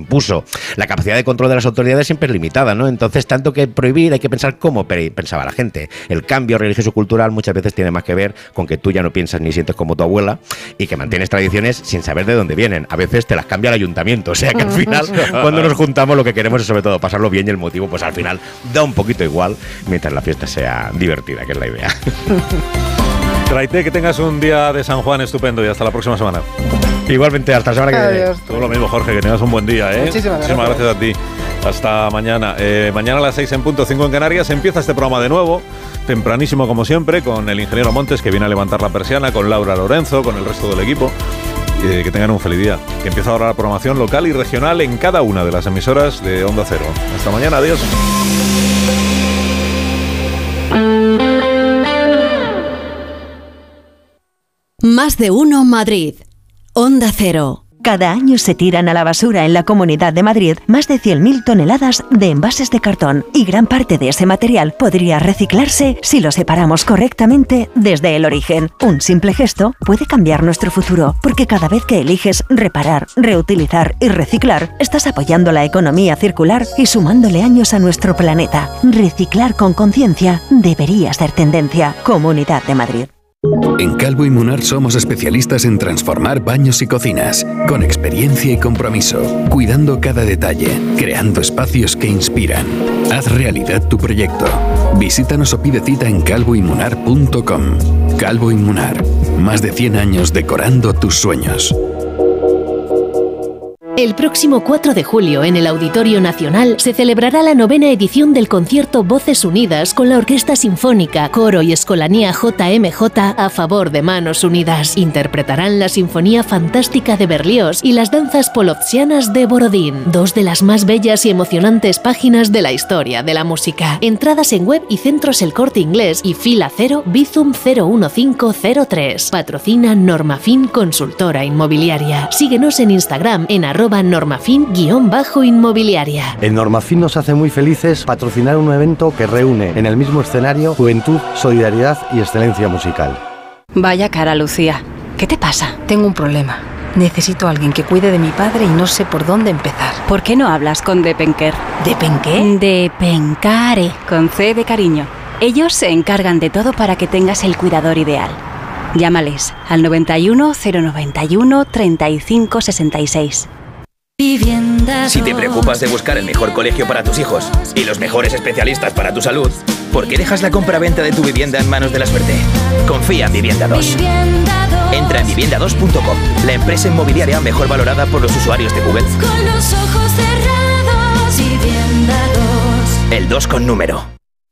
supuso. La capacidad de control de las autoridades siempre es limitada, ¿no? Entonces, tanto que prohibir, hay que pensar cómo pensaba la gente. El cambio religioso-cultural muchas veces tiene más que ver con que tú ya no piensas ni sientes como tu abuela y que mantienes tradiciones sin saber de dónde vienen. A veces te las cambia el ayuntamiento, o sea que al final, cuando nos juntamos, lo que queremos es sobre todo pasarlo bien y el motivo, pues al final da un poquito igual, mientras la fiesta sea divertida, que es la idea. Traité, que tengas un día de San Juan estupendo y hasta la próxima semana. Igualmente, hasta la semana que viene. Todo lo mismo, Jorge, que tengas un buen día, ¿eh? Muchísimas gracias a ti. Hasta mañana. Mañana a las 6 en punto, 5 en Canarias, empieza este programa de nuevo, tempranísimo como siempre, con el ingeniero Montes, que viene a levantar la persiana, con Laura Lorenzo, con el resto del equipo. Que tengan un feliz día. Que empieza ahora la programación local y regional en cada una de las emisoras de Onda Cero. Hasta mañana, adiós. Más de uno Madrid. Onda Cero. Cada año se tiran a la basura en la Comunidad de Madrid más de 100.000 toneladas de envases de cartón y gran parte de ese material podría reciclarse si lo separamos correctamente desde el origen. Un simple gesto puede cambiar nuestro futuro, porque cada vez que eliges reparar, reutilizar y reciclar, estás apoyando la economía circular y sumándole años a nuestro planeta. Reciclar con conciencia debería ser tendencia. Comunidad de Madrid. En Calvo y Munar somos especialistas en transformar baños y cocinas, con experiencia y compromiso, cuidando cada detalle, creando espacios que inspiran. Haz realidad tu proyecto. Visítanos o pide cita en calvoymunar.com. Calvo y Munar, más de 100 años decorando tus sueños. El próximo 4 de julio, en el Auditorio Nacional, se celebrará la 9ª edición del concierto Voces Unidas con la Orquesta Sinfónica, Coro y Escolanía JMJ a favor de Manos Unidas. Interpretarán la Sinfonía Fantástica de Berlioz y las danzas polozzianas de Borodín, dos de las más bellas y emocionantes páginas de la historia de la música. Entradas en web y centros El Corte Inglés y Fila Cero Bizum 01503. Patrocina Normafin Consultora Inmobiliaria. Síguenos en Instagram en @normafin_inmobiliaria. En Normafin nos hace muy felices patrocinar un evento que reúne en el mismo escenario juventud, solidaridad y excelencia musical. Vaya cara, Lucía. ¿Qué te pasa? Tengo un problema. Necesito a alguien que cuide de mi padre y no sé por dónde empezar. ¿Por qué no hablas con Depenker? ¿Depenqué? Depencare, con C de cariño. Ellos se encargan de todo para que tengas el cuidador ideal. Llámales al 91 091 35 66. Si te preocupas de buscar el mejor colegio para tus hijos y los mejores especialistas para tu salud, ¿por qué dejas la compra-venta de tu vivienda en manos de la suerte? Confía en Vivienda 2. Entra en vivienda2.com, la empresa inmobiliaria mejor valorada por los usuarios de Google. Con los ojos cerrados, Vivienda 2. El 2 con número.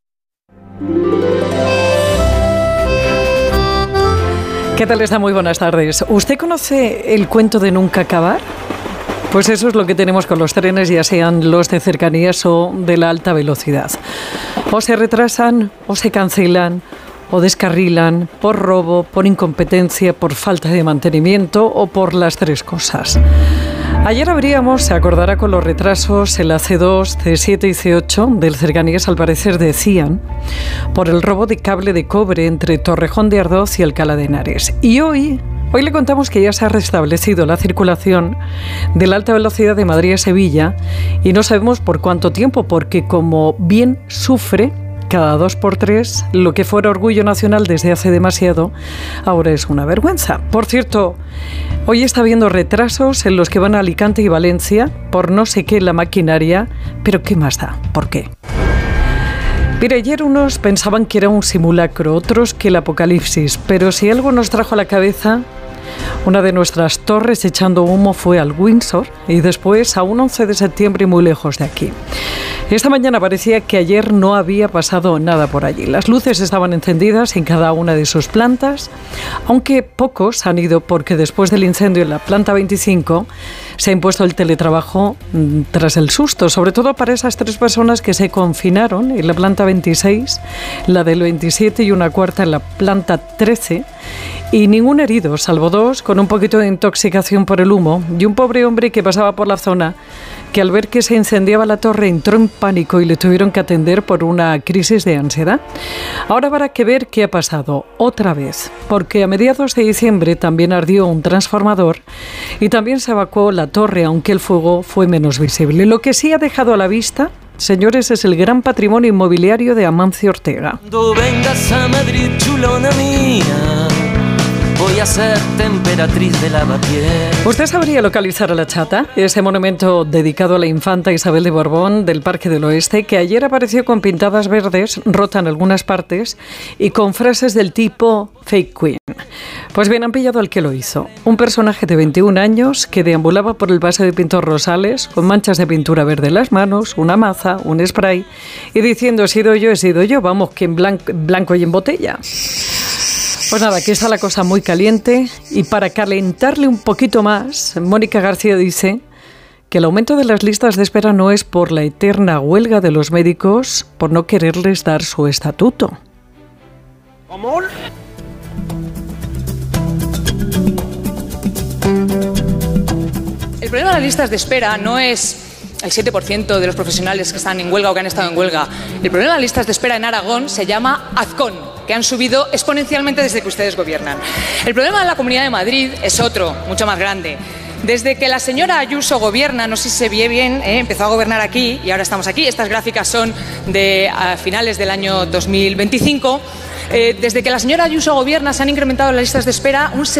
¿Qué tal está? Muy buenas tardes. ¿Usted conoce el cuento de nunca acabar? Pues eso es lo que tenemos con los trenes, ya sean los de cercanías o de la alta velocidad. O se retrasan, o se cancelan, o descarrilan por robo, por incompetencia, por falta de mantenimiento o por las tres cosas. Ayer abríamos, se acordará, con los retrasos en la C2, C7 y C8 del Cercanías, al parecer decían, por el robo de cable de cobre entre Torrejón de Ardoz y Alcalá de Henares. Y hoy le contamos que ya se ha restablecido la circulación de la alta velocidad de Madrid a Sevilla y no sabemos por cuánto tiempo, porque como bien sufre cada 2x3, lo que fuera orgullo nacional desde hace demasiado, ahora es una vergüenza. Por cierto, hoy está habiendo retrasos en los que van a Alicante y Valencia por no sé qué la maquinaria, pero ¿qué más da? ¿Por qué? Mira, ayer unos pensaban que era un simulacro, otros que el apocalipsis, pero si algo nos trajo a la cabeza, una de nuestras torres echando humo fue al Windsor y después a un 11 de septiembre muy lejos de aquí. Esta mañana parecía que ayer no había pasado nada por allí. Las luces estaban encendidas en cada una de sus plantas, aunque pocos han ido porque después del incendio en la planta 25 se ha impuesto el teletrabajo tras el susto, sobre todo para esas 3 personas que se confinaron en la planta 26, la del 27 y una cuarta en la planta 13, y ningún herido, salvo 2 con un poquito de intoxicación por el humo, y un pobre hombre que pasaba por la zona que al ver que se incendiaba la torre entró en pánico y le tuvieron que atender por una crisis de ansiedad. Ahora habrá que ver qué ha pasado otra vez, porque a mediados de diciembre también ardió un transformador y también se evacuó la torre, aunque el fuego fue menos visible. Lo que sí ha dejado a la vista, señores, es el gran patrimonio inmobiliario de Amancio Ortega. Cuando vengas a Madrid, chulona mía, voy a ser temperatriz de lavapiés. ¿Usted sabría localizar a La Chata? Ese monumento dedicado a la infanta Isabel de Borbón del Parque del Oeste, que ayer apareció con pintadas verdes, rota en algunas partes, y con frases del tipo fake queen. Pues bien, han pillado al que lo hizo. Un personaje de 21 años que deambulaba por el paseo de Pintor Rosales con manchas de pintura verde en las manos, una maza, un spray, y diciendo, he sido yo, vamos, que en blanco y en botella. Pues nada, aquí está la cosa muy caliente, y para calentarle un poquito más, Mónica García dice que el aumento de las listas de espera no es por la eterna huelga de los médicos por no quererles dar su estatuto. ¿Cómo? El problema de las listas de espera no es el 7% de los profesionales que están en huelga o que han estado en huelga. El problema de las listas de espera en Aragón se llama Azcón, que han subido exponencialmente desde que ustedes gobiernan. El problema de la Comunidad de Madrid es otro, mucho más grande. Desde que la señora Ayuso gobierna, no sé si se ve bien, empezó a gobernar aquí y ahora estamos aquí. Estas gráficas son de finales del año 2025. Desde que la señora Ayuso gobierna se han incrementado las listas de espera un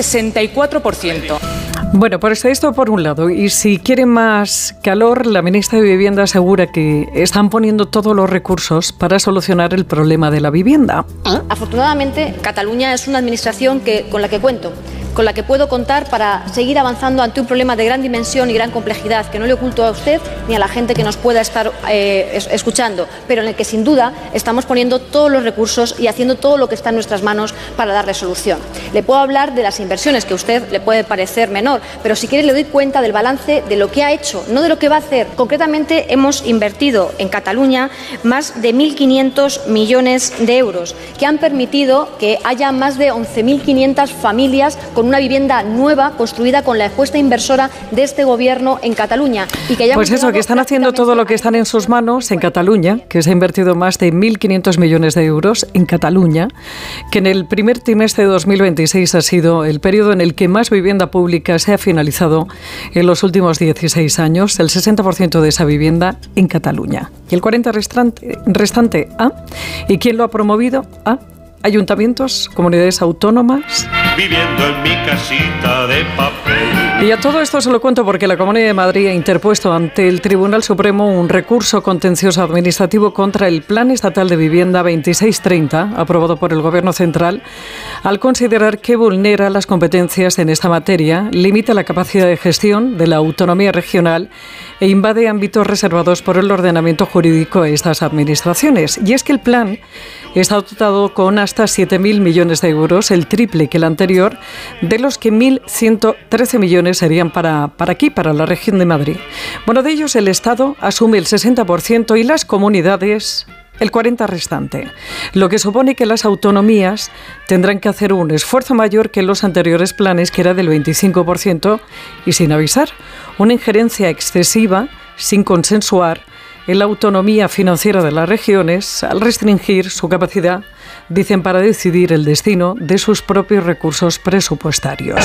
64%. Bueno, pues esto por un lado. Y si quieren más calor, la ministra de Vivienda asegura que están poniendo todos los recursos para solucionar el problema de la vivienda. Afortunadamente, Cataluña es una administración con la que cuento, con la que puedo contar para seguir avanzando ante un problema de gran dimensión y gran complejidad que no le oculto a usted ni a la gente que nos pueda estar escuchando, pero en el que sin duda estamos poniendo todos los recursos y haciendo todo lo que está en nuestras manos para darle solución. Le puedo hablar de las inversiones, que a usted le puede parecer menor, pero si quiere le doy cuenta del balance de lo que ha hecho, no de lo que va a hacer. Concretamente hemos invertido en Cataluña más de 1.500 millones de euros, que han permitido que haya más de 11.500 familias con una vivienda nueva construida con la apuesta inversora de este gobierno en Cataluña. Y que pues eso, que están haciendo todo lo que están en sus manos en Cataluña, que se ha invertido más de 1.500 millones de euros en Cataluña, que en el primer trimestre de 2026 ha sido el periodo en el que más vivienda pública se ha finalizado en los últimos 16 años, el 60% de esa vivienda en Cataluña. Y el 40% restante ¿Y quién lo ha promovido? Ayuntamientos, comunidades autónomas. Viviendo en mi casita de papel. Y a todo esto se lo cuento porque la Comunidad de Madrid ha interpuesto ante el Tribunal Supremo un recurso contencioso administrativo contra el Plan Estatal de Vivienda 2630, aprobado por el Gobierno Central, al considerar que vulnera las competencias en esta materia, limita la capacidad de gestión de la autonomía regional e invade ámbitos reservados por el ordenamiento jurídico a estas administraciones. Y es que el plan está dotado con hasta 7.000 millones de euros, el triple que el anterior, de los que 1.113 millones serían para aquí, para la región de Madrid. Bueno, de ellos el Estado asume el 60% y las comunidades el 40% restante, lo que supone que las autonomías tendrán que hacer un esfuerzo mayor que en los anteriores planes, que era del 25%, y sin avisar, una injerencia excesiva, sin consensuar, en la autonomía financiera de las regiones al restringir su capacidad, dicen, para decidir el destino de sus propios recursos presupuestarios.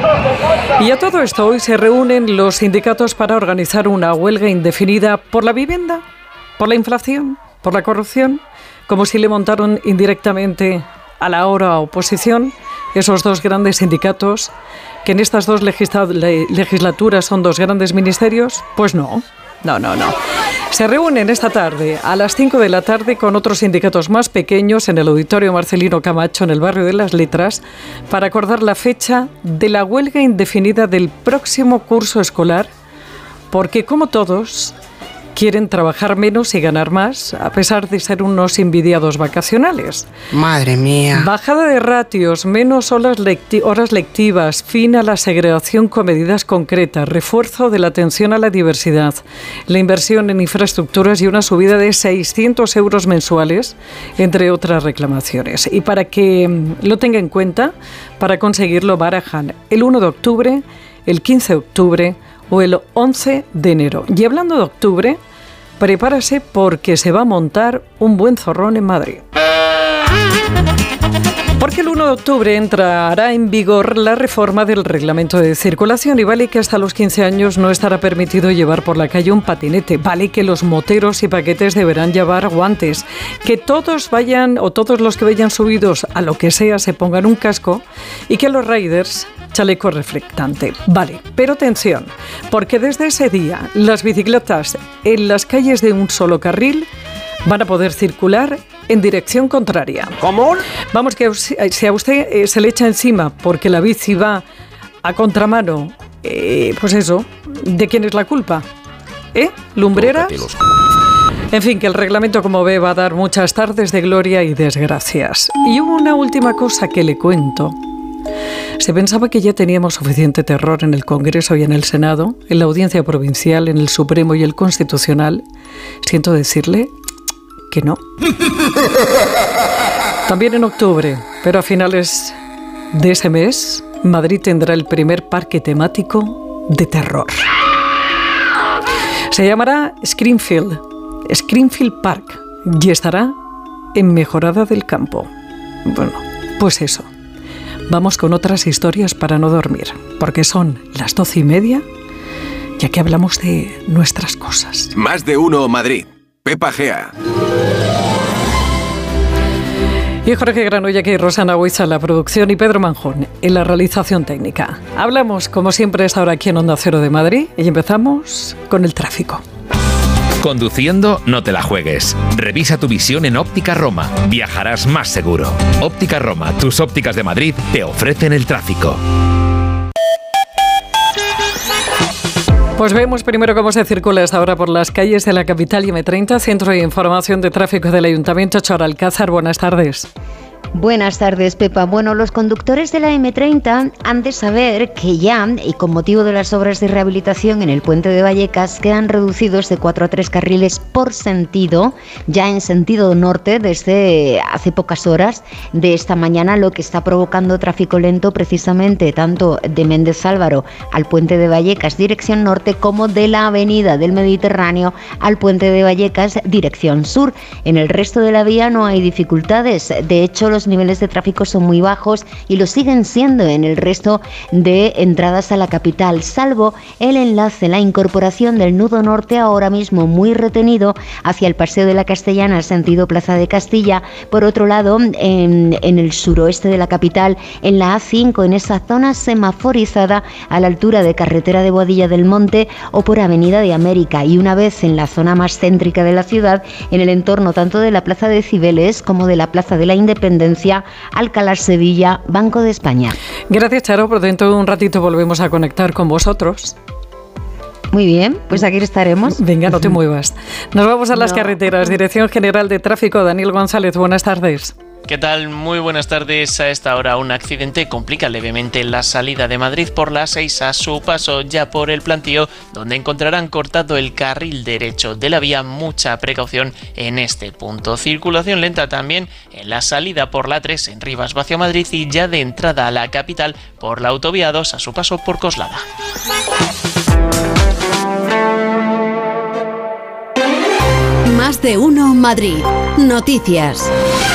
Y a todo esto hoy se reúnen los sindicatos para organizar una huelga indefinida por la vivienda, por la inflación, por la corrupción, como si le montaron indirectamente a la ahora oposición esos dos grandes sindicatos, que en estas dos legislaturas son dos grandes ministerios. Pues no. Se reúnen esta tarde a las 5 de la tarde con otros sindicatos más pequeños en el Auditorio Marcelino Camacho, en el barrio de Las Letras, para acordar la fecha de la huelga indefinida del próximo curso escolar, porque como todos quieren trabajar menos y ganar más, a pesar de ser unos envidiados vacacionales. Madre mía. Bajada de ratios, menos horas lectivas, fin a la segregación con medidas concretas, refuerzo de la atención a la diversidad, la inversión en infraestructuras y una subida de 600 euros mensuales, entre otras reclamaciones. Y para que lo tenga en cuenta, para conseguirlo barajan el 1 de octubre, el 15 de octubre o el 11 de enero. Y hablando de octubre, prepárase porque se va a montar un buen zorrón en Madrid. Porque el 1 de octubre entrará en vigor la reforma del reglamento de circulación y vale que hasta los 15 años no estará permitido llevar por la calle un patinete. Vale que los moteros y paquetes deberán llevar guantes. Que todos vayan, o todos los que vayan subidos a lo que sea, se pongan un casco y que los riders chaleco reflectante. Vale, pero atención, porque desde ese día las bicicletas en las calles de un solo carril van a poder circular en dirección contraria. ¿Cómo? Vamos, que si a usted se le echa encima porque la bici va a contramano, pues eso, ¿de quién es la culpa? ¿Lumbreras? En fin, que el reglamento, como ve, va a dar muchas tardes de gloria y desgracias. Y una última cosa que le cuento. Se pensaba que ya teníamos suficiente terror en el Congreso y en el Senado, en la Audiencia Provincial, en el Supremo y el Constitucional. Siento decirle que no. También en octubre, pero a finales de ese mes, Madrid tendrá el primer parque temático de terror. Se llamará Screamfield Park, y estará en Mejorada del Campo. Bueno, pues eso. Vamos con otras historias para no dormir, porque son las 12:30, ya que hablamos de nuestras cosas. Más de uno Madrid. Pepa Gea. Y Jorge Granollers y Rosana Huiza en la producción y Pedro Manjón en la realización técnica. Hablamos, como siempre, a esta hora aquí en Onda Cero de Madrid y empezamos con el tráfico. Conduciendo, no te la juegues. Revisa tu visión en Óptica Roma. Viajarás más seguro. Óptica Roma, tus ópticas de Madrid, te ofrecen el tráfico. Pues vemos primero cómo se circula hasta ahora por las calles de la capital y M30, Centro de Información de Tráfico del Ayuntamiento. Charo Alcázar, buenas tardes. Buenas tardes, Pepa. Bueno, los conductores de la M30 han de saber que ya, y con motivo de las obras de rehabilitación en el puente de Vallecas, quedan reducidos de 4 a 3 carriles por sentido, ya en sentido norte desde hace pocas horas de esta mañana, lo que está provocando tráfico lento precisamente tanto de Méndez Álvaro al puente de Vallecas, dirección norte, como de la avenida del Mediterráneo al puente de Vallecas, dirección sur. En el resto de la vía no hay dificultades. De hecho, los niveles de tráfico son muy bajos y lo siguen siendo en el resto de entradas a la capital, salvo el enlace, la incorporación del nudo norte, ahora mismo muy retenido hacia el Paseo de la Castellana, sentido Plaza de Castilla. Por otro lado, en el suroeste de la capital, en la A5, en esa zona semaforizada a la altura de Carretera de Boadilla del Monte o por Avenida de América, y una vez en la zona más céntrica de la ciudad, en el entorno tanto de la Plaza de Cibeles como de la Plaza de la Independencia, Alcalá Sevilla, Banco de España. Gracias, Charo. Por dentro de un ratito volvemos a conectar con vosotros. Muy bien, pues aquí estaremos. Venga, no te muevas. Nos vamos a las carreteras. Dirección General de Tráfico, Daniel González, buenas tardes. ¿Qué tal? Muy buenas tardes. A esta hora un accidente complica levemente la salida de Madrid por la 6 a su paso ya por el Plantío, donde encontrarán cortado el carril derecho de la vía. Mucha precaución en este punto. Circulación lenta también en la salida por la 3 en Rivas hacia Madrid y ya de entrada a la capital por la autovía 2 a su paso por Coslada. Más de uno Madrid. Noticias.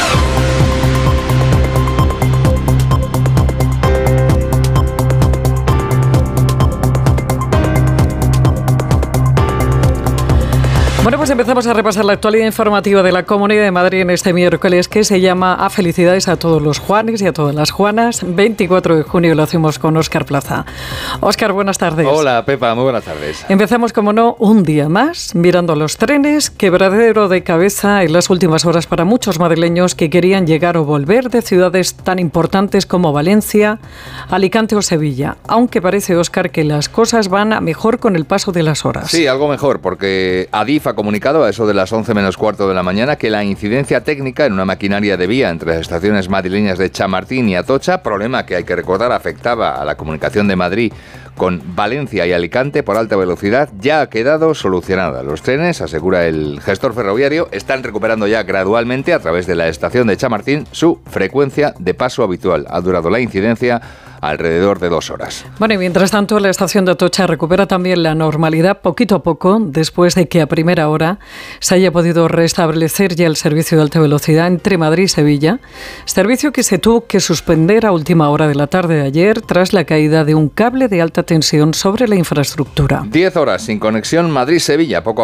Bueno, pues empezamos a repasar la actualidad informativa de la Comunidad de Madrid en este miércoles, que se llama A Felicidades a todos los Juanes y a todas las Juanas. 24 de junio lo hacemos con Óscar Plaza. Óscar, buenas tardes. Hola, Pepa, muy buenas tardes. Empezamos, como no, un día más mirando los trenes. Quebradero de cabeza en las últimas horas para muchos madrileños que querían llegar o volver de ciudades tan importantes como Valencia, Alicante o Sevilla. Aunque parece, Óscar, que las cosas van a mejor con el paso de las horas. Sí, algo mejor, porque Adif ha comunicado a eso de las 11 menos cuarto de la mañana que la incidencia técnica en una maquinaria de vía entre las estaciones madrileñas de Chamartín y Atocha, problema que hay que recordar afectaba a la comunicación de Madrid con Valencia y Alicante por alta velocidad ya ha quedado solucionada. Los trenes, asegura el gestor ferroviario, están recuperando ya gradualmente a través de la estación de Chamartín su frecuencia de paso habitual. Ha durado la incidencia alrededor de 2 horas. Bueno, y mientras tanto, la estación de Atocha recupera también la normalidad poquito a poco, después de que a primera hora se haya podido restablecer ya el servicio de alta velocidad entre Madrid y Sevilla, servicio que se tuvo que suspender a última hora de la tarde de ayer tras la caída de un cable de alta tensión sobre la infraestructura. 10 horas sin conexión Madrid-Sevilla. Poco